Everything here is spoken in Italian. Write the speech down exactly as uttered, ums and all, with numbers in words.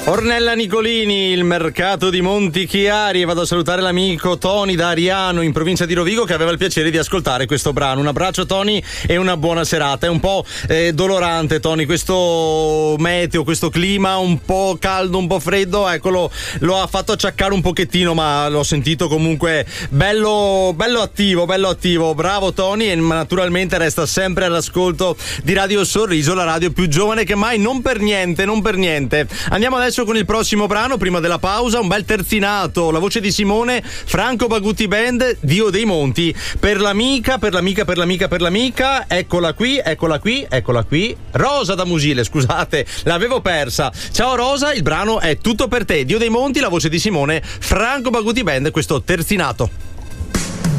Ornella Nicolini, il mercato di Montichiari, e vado a salutare l'amico Tony da Ariano in provincia di Rovigo che aveva il piacere di ascoltare questo brano. Un abbraccio Tony e una buona serata. È un po' eh, dolorante Tony questo meteo, questo clima un po' caldo, un po' freddo, eccolo, lo ha fatto acciaccare un pochettino, ma l'ho sentito comunque bello, bello attivo, bello attivo. Bravo Tony, e naturalmente resta sempre all'ascolto di Radio Sorriso, la radio più giovane che mai, non per niente, non per niente. Andiamo adesso con il prossimo brano, prima della pausa, un bel terzinato, la voce di Simone, Franco Bagutti Band, Dio dei Monti, per l'amica, per l'amica, per l'amica, per l'amica, eccola qui, eccola qui, eccola qui, Rosa da Musile, scusate, l'avevo persa. Ciao Rosa, il brano è tutto per te, Dio dei Monti, la voce di Simone, Franco Bagutti Band, questo terzinato.